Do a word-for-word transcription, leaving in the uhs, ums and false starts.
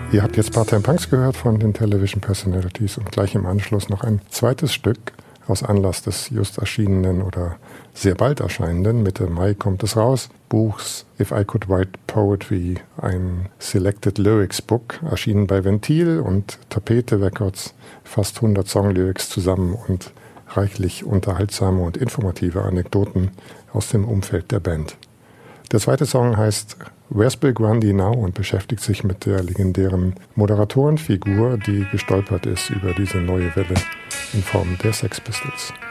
Ihr habt jetzt Part-Time Punks gehört von den Television Personalities und gleich im Anschluss noch ein zweites Stück aus Anlass des just erschienenen oder sehr bald erscheinenden, Mitte Mai kommt es raus, Buchs If I Could Write Poetry, ein Selected Lyrics Book, erschienen bei Ventil und Tapete Records, fast hundert Songlyrics zusammen und reichlich unterhaltsame und informative Anekdoten aus dem Umfeld der Band. Der zweite Song heißt Where's Bill Grundy Now und beschäftigt sich mit der legendären Moderatorenfigur, die gestolpert ist über diese neue Welle in Form der Sex Pistols.